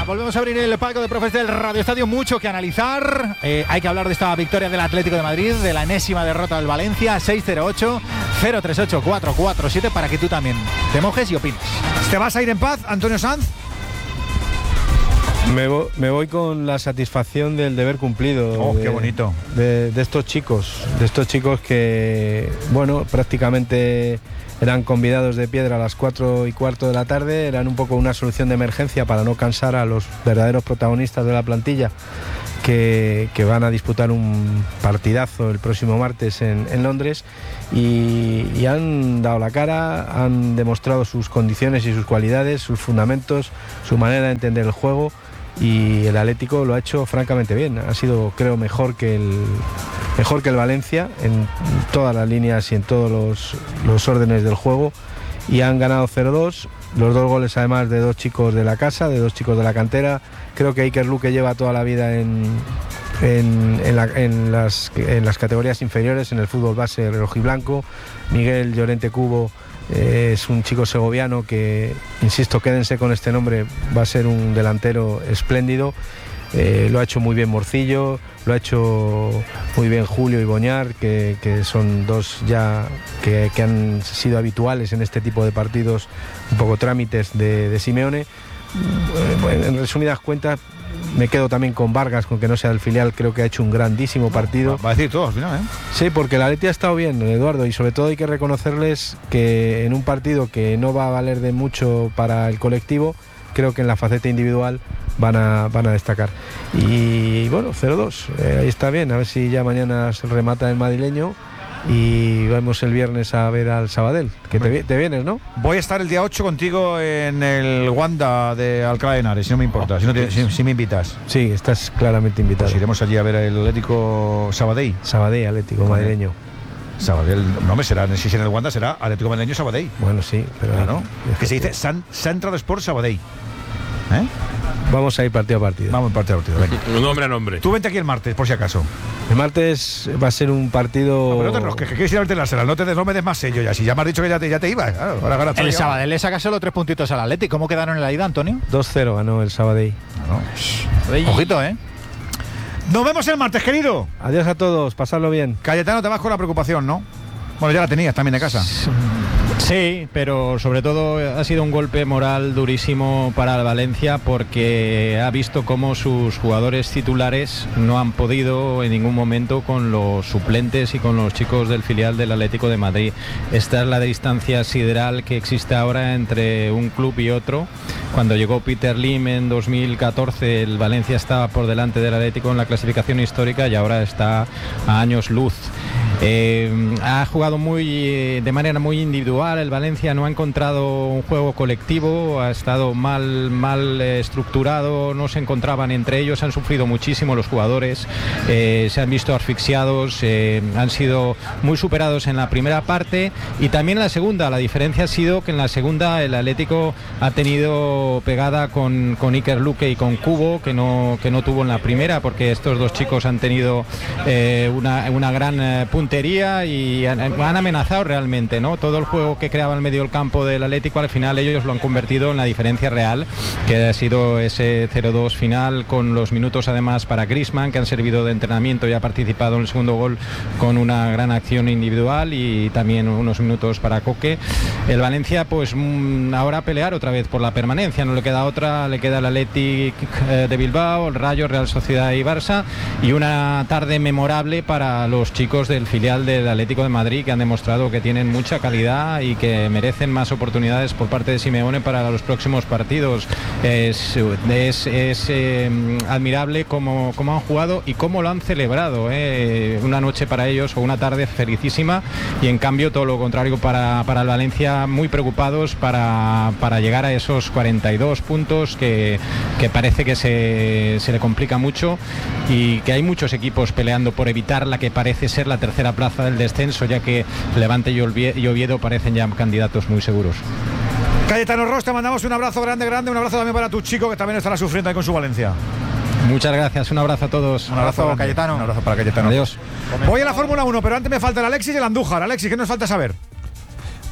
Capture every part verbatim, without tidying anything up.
volvemos a abrir el palco de profes del Radio Estadio. Mucho que analizar. Eh, hay que hablar de esta victoria del Atlético de Madrid, de la enésima derrota del Valencia. Seis cero ocho, cero tres ocho, cuatro cuatro siete para que tú también te mojes y opines. ¿Te vas a ir en paz, Antonio Sanz? Me voy, me voy con la satisfacción del deber cumplido. Oh, de, qué bonito. De, de estos chicos, de estos chicos que, bueno, prácticamente eran convidados de piedra a las cuatro y cuarto de la tarde. Eran un poco una solución de emergencia para no cansar a los verdaderos protagonistas de la plantilla, que, que van a disputar un partidazo el próximo martes en, en Londres, y, y han dado la cara, han demostrado sus condiciones y sus cualidades, sus fundamentos, su manera de entender el juego, y el Atlético lo ha hecho francamente bien. Ha sido, creo, mejor que el mejor que el Valencia en todas las líneas y en todos los, los órdenes del juego, y han ganado cero dos. Los dos goles además de dos chicos de la casa, de dos chicos de la cantera. Creo que Iker Luque lleva toda la vida en, en, en, la, en, las, en las categorías inferiores, en el fútbol base rojiblanco. Miguel Llorente Cubo eh, es un chico segoviano que, insisto, quédense con este nombre, va a ser un delantero espléndido. Eh, lo ha hecho muy bien Morcillo, lo ha hecho muy bien Julio y Boñar, que, que son dos ya que, que han sido habituales en este tipo de partidos, un poco trámites de, de Simeone. Bueno, en resumidas cuentas, me quedo también con Vargas, con que no sea del filial. Creo que ha hecho un grandísimo partido. Va a decir todo al final, ¿eh? Sí, porque la Atleti ha estado bien, Eduardo, y sobre todo hay que reconocerles que en un partido que no va a valer de mucho para el colectivo, creo que en la faceta individual van a, van a destacar. Y bueno, cero dos, eh, ahí está bien, a ver si ya mañana se remata el madrileño y vamos el viernes a ver al Sabadell, que te, te vienes, ¿no? Voy a estar el día ocho contigo en el Wanda de Alcalá de Henares, si no me importa, si, no te, si, si me invitas. Sí, estás claramente invitado. Pues iremos allí a ver el Atlético Sabadell. Sabadell, Atlético madrileño. Sabadell, no me será, si es en el Wanda será Atlético Madrileño Sabadell. Bueno, sí, pero claro, que se dice San, Central Sport Sabadell. ¿Eh? Vamos a ir partido a partido. Vamos partido a partido, venga. Nombre a nombre. Tú vente aquí el martes, por si acaso. El martes va a ser un partido... No, pero no te enrosques, que quieres ir a verte la Arsenal, no te des, no me des más sello ya. Si ya me has dicho que ya te, ya te ibas, claro. Ahora, ahora el Sabadell le saca solo tres puntitos al Atleti. ¿Cómo quedaron en la ida, Antonio? dos cero ganó el Sabadell. No. Ojito, ¿eh? Nos vemos el martes, querido. Adiós a todos, pasadlo bien. Cayetano, te vas con la preocupación, ¿no? Bueno, ya la tenías también de casa. Sí, pero sobre todo ha sido un golpe moral durísimo para el Valencia, porque ha visto cómo sus jugadores titulares no han podido en ningún momento con los suplentes y con los chicos del filial del Atlético de Madrid. Esta es la distancia sideral que existe ahora entre un club y otro. Cuando llegó Peter Lim en dos mil catorce, el Valencia estaba por delante del Atlético en la clasificación histórica y ahora está a años luz. Eh, ha jugado muy de manera muy individual. El Valencia no ha encontrado un juego colectivo, ha estado mal, mal eh, estructurado, no se encontraban entre ellos, han sufrido muchísimo los jugadores, eh, se han visto asfixiados, eh, han sido muy superados en la primera parte y también en la segunda. La diferencia ha sido que en la segunda el Atlético ha tenido pegada con, con Iker Luque y con Cubo, que no, que no tuvo en la primera, porque estos dos chicos han tenido eh, una, una gran eh, puntería y han, han amenazado realmente, ¿no? Todo el juego que creaba en medio del campo del Atlético, al final ellos lo han convertido en la diferencia real, que ha sido ese cero dos final, con los minutos además para Griezmann, que han servido de entrenamiento y ha participado en el segundo gol con una gran acción individual, y también unos minutos para Coque. El Valencia pues ahora a pelear otra vez por la permanencia, no le queda otra, le queda el Athletic de Bilbao, el Rayo, Real Sociedad y Barça, y una tarde memorable para los chicos del filial del Atlético de Madrid, que han demostrado que tienen mucha calidad y que merecen más oportunidades por parte de Simeone para los próximos partidos. Es, es, es eh, admirable cómo, cómo han jugado y cómo lo han celebrado, eh. Una noche para ellos o una tarde felicísima, y en cambio todo lo contrario para, para el Valencia, muy preocupados para, para llegar a esos cuarenta y dos puntos que, que parece que se, se le complica mucho, y que hay muchos equipos peleando por evitar la que parece ser la tercera plaza del descenso, ya que Levante y Oviedo parecen ya candidatos muy seguros. Cayetano Ros, te mandamos un abrazo grande, grande, un abrazo también para tu chico, que también estará sufriendo ahí con su Valencia. Muchas gracias, un abrazo a todos. Un abrazo, abrazo Cayetano. Un abrazo para Cayetano. Adiós. Voy a la Fórmula uno, pero antes me falta el Alexis y el Andújar. Alexis, ¿qué nos falta saber?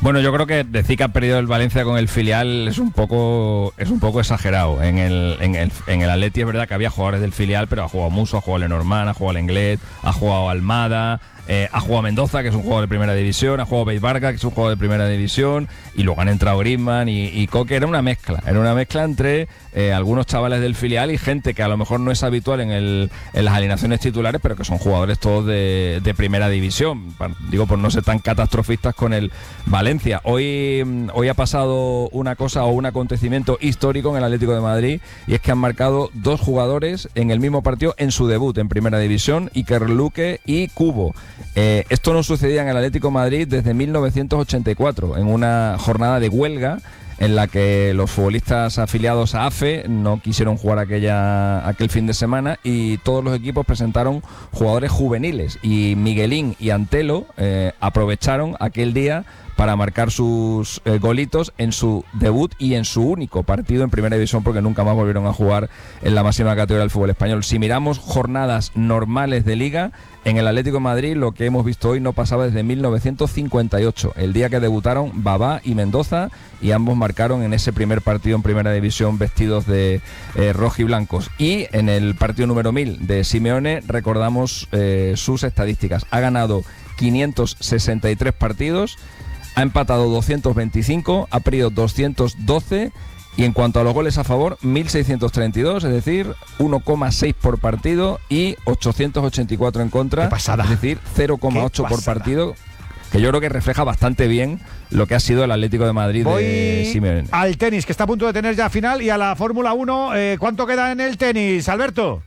Bueno, yo creo que decir que ha perdido el Valencia con el filial es un poco es un poco exagerado. En el, en el, en el Atleti es verdad que había jugadores del filial, pero ha jugado Musso, ha jugado Lenormand, ha jugado Lenglet, ha jugado Almada, eh, ha jugado Mendoza, que es un jugador de primera división, ha jugado Beis Barca, que es un jugador de primera división, y luego han entrado Griezmann y, y Coque. Era una mezcla, era una mezcla entre eh, algunos chavales del filial y gente que a lo mejor no es habitual en, el, en las alineaciones titulares, pero que son jugadores todos de, de primera división. Digo, por no ser tan catastrofistas con el Valencia. Hoy, hoy ha pasado una cosa o un acontecimiento histórico en el Atlético de Madrid, y es que han marcado dos jugadores en el mismo partido en su debut en primera división, Iker Luque y Cubo. Eh, esto no sucedía en el Atlético de Madrid desde mil novecientos ochenta y cuatro, en una jornada de huelga en la que los futbolistas afiliados a A F E no quisieron jugar aquella, aquel fin de semana, y todos los equipos presentaron jugadores juveniles, y Miguelín y Antelo eh, aprovecharon aquel día para marcar sus eh, golitos en su debut y en su único partido en primera división, porque nunca más volvieron a jugar en la máxima categoría del fútbol español. Si miramos jornadas normales de liga, en el Atlético de Madrid lo que hemos visto hoy no pasaba desde mil novecientos cincuenta y ocho, el día que debutaron Babá y Mendoza, y ambos marcaron en ese primer partido en primera división vestidos de eh, rojo y blancos. Y en el partido número mil de Simeone recordamos eh, sus estadísticas. Ha ganado quinientos sesenta y tres partidos, ha empatado doscientos veinticinco, ha perdido doscientos doce, y en cuanto a los goles a favor, mil seiscientos treinta y dos, es decir, uno coma seis por partido, y ochocientos ochenta y cuatro en contra, ¡Qué pasada! Es decir, cero coma ocho por partido, que yo creo que refleja bastante bien lo que ha sido el Atlético de Madrid. Voy de Simeone. Al tenis, que está a punto de tener ya final, y a la Fórmula uno. Eh, ¿Cuánto queda en el tenis, Alberto?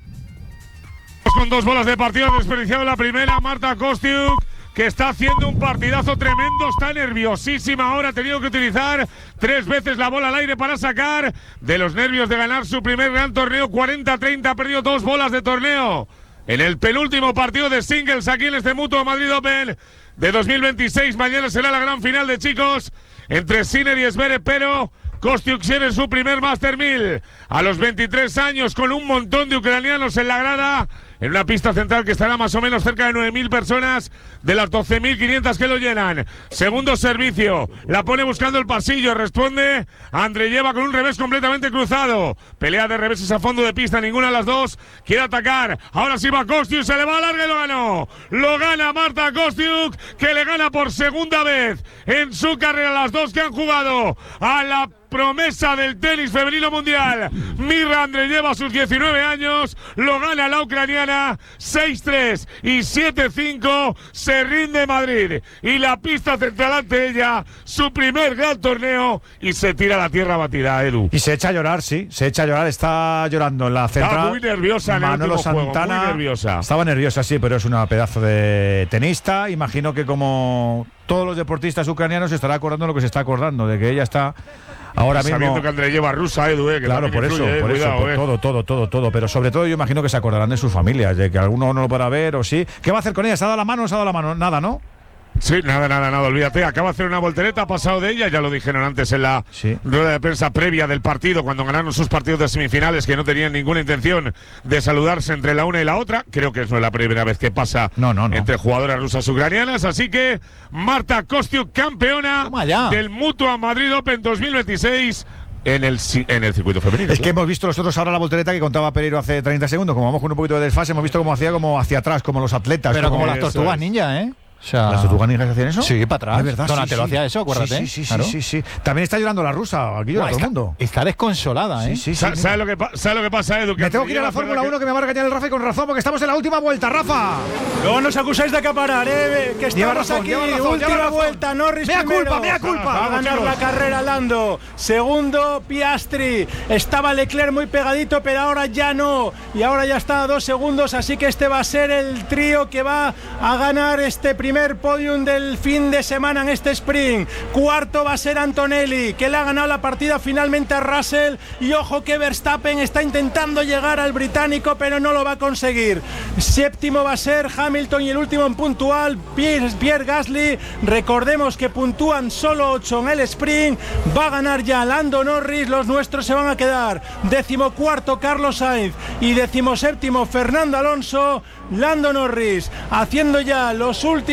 Con dos bolas de partido, desperdiciado la primera, Marta Kostyuk, que está haciendo un partidazo tremendo, está nerviosísima ahora, ha tenido que utilizar tres veces la bola al aire para sacar de los nervios de ganar su primer gran torneo, cuarenta a treinta, ha perdido dos bolas de torneo en el penúltimo partido de singles aquí en este Mutua Madrid Open de dos mil veintiséis. Mañana será la gran final de chicos entre Sinner y Zverev, pero Kostyuk tiene su primer Master mil a los veintitrés años, con un montón de ucranianos en la grada, en una pista central que estará más o menos cerca de nueve mil personas de las doce mil quinientas que lo llenan. Segundo servicio, la pone buscando el pasillo, responde Andreyeva con un revés completamente cruzado. Pelea de reveses a fondo de pista, ninguna de las dos quiere atacar. Ahora sí va Kostyuk, se le va a larga y lo ganó. Lo gana Marta Kostyuk, que le gana por segunda vez en su carrera las dos que han jugado a la promesa del tenis femenino mundial. Mirra Andreyeva a sus diecinueve años, lo gana la ucraniana seis tres y siete cinco, se rinde Madrid y la pista central ante ella, su primer gran torneo, y se tira a la tierra batida, Edu. Y se echa a llorar, sí, se echa a llorar, está llorando en la central. Estaba muy nerviosa en Manolo el último Santana, juego, muy nerviosa. Estaba nerviosa, sí, pero es una pedazo de tenista. Imagino que como todos los deportistas ucranianos se estará acordando lo que se está acordando, de que ella está ahora mismo. Sabiendo que Andreyeva rusa, Edu, eh, que claro, por influye, eso, eh, por cuidado, eso, por eh. todo, todo, todo, todo. Pero sobre todo yo imagino que se acordarán de sus familias, de que alguno no lo podrá ver o sí. ¿Qué va a hacer con ella? ¿Se ha dado la mano o no se ha dado la mano? Nada, ¿no? Sí, nada, nada, nada, olvídate. Acaba de hacer una voltereta, ha pasado de ella, ya lo dijeron antes en la sí. rueda de prensa previa del partido, cuando ganaron sus partidos de semifinales, que no tenían ninguna intención de saludarse entre la una y la otra. Creo que no es la primera vez que pasa no, no, no. entre jugadoras rusas ucranianas. Así que Marta Kostyuk, campeona del Mutua Madrid Open dos mil veintiséis. En el, en el circuito femenino. Es que hemos visto nosotros ahora la voltereta que contaba Pereiro hace treinta segundos. Como vamos con un poquito de desfase, hemos visto cómo hacía como hacia atrás, como los atletas. Pero como, como las tortugas es. ninja, ¿eh? O sea, ¿las tortugas ninjas hacían eso? Sí, para atrás. Es verdad, Donatello sí, sí. hacía eso, acuérdate. Sí, sí, sí, claro. sí, sí, sí. También está llorando la rusa. Aquí llora Buah, todo está, el mundo. Está desconsolada, ¿eh? Sí, sí, sí, ¿Sabes sí, lo, que ¿Sabe lo que pasa, Edu? Que me tengo que ir a la Fórmula uno que... que me va a regañar el Rafa, y con razón, porque estamos en la última vuelta, Rafa. No nos acusáis de acaparar, ¿eh? Que estamos razón, aquí. razón, última razón. vuelta, Norris Mea primero. culpa, mea culpa. Va a ganar la carrera Lando. Segundo, Piastri. Estaba Leclerc muy pegadito, pero ahora ya no. Y ahora ya está a dos segundos, así que este va a ser el trío que va a ganar este primer podium del fin de semana en este sprint. Cuarto va a ser Antonelli, que le ha ganado la partida finalmente a Russell, y ojo que Verstappen está intentando llegar al británico, pero no lo va a conseguir. Séptimo va a ser Hamilton, y el último en puntual Pierre, Pierre Gasly. Recordemos que puntúan solo ocho en el sprint. Va a ganar ya Lando Norris, los nuestros se van a quedar décimo cuarto Carlos Sainz y décimo séptimo Fernando Alonso. Lando Norris haciendo ya los últimos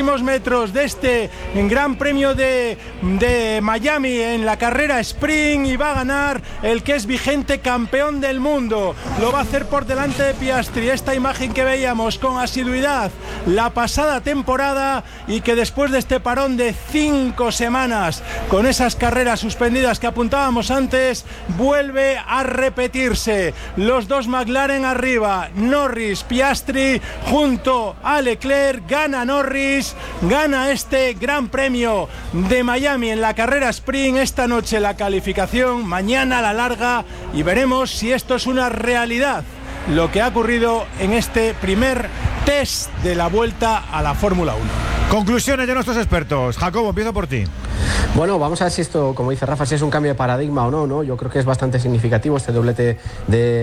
últimos metros de este Gran Premio de, de Miami en la carrera sprint, y va a ganar el que es vigente campeón del mundo. Lo va a hacer por delante de Piastri. Esta imagen que veíamos con asiduidad la pasada temporada y que después de este parón de cinco semanas con esas carreras suspendidas que apuntábamos antes, vuelve a repetirse. Los dos McLaren arriba, Norris, Piastri junto a Leclerc. Gana Norris, gana este Gran Premio de Miami en la carrera sprint. Esta noche la calificación, mañana la larga, y veremos si esto es una realidad lo que ha ocurrido en este primer test de la vuelta a la Fórmula uno. Conclusiones de nuestros expertos. Jacobo, empiezo por ti. Bueno, vamos a ver si esto, como dice Rafa, si es un cambio de paradigma o no, ¿no? Yo creo que es bastante significativo este doblete de